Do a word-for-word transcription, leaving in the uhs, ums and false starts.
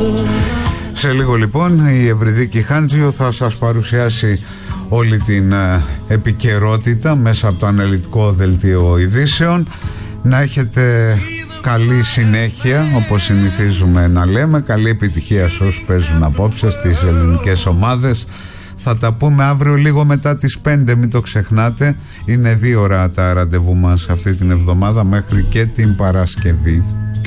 Σε λίγο λοιπόν η Ευρυδίκη Χάντζιο θα σας παρουσιάσει όλη την ε, επικαιρότητα μέσα από το αναλυτικό δελτίο ειδήσεων. Να έχετε καλή συνέχεια, όπως συνηθίζουμε να λέμε. Καλή επιτυχία σε όσους παίζουν απόψε στις ελληνικές ομάδες. Θα τα πούμε αύριο λίγο μετά τις πέντε, μην το ξεχνάτε. Είναι δύο ώρα τα ραντεβού μας αυτή την εβδομάδα μέχρι και την Παρασκευή.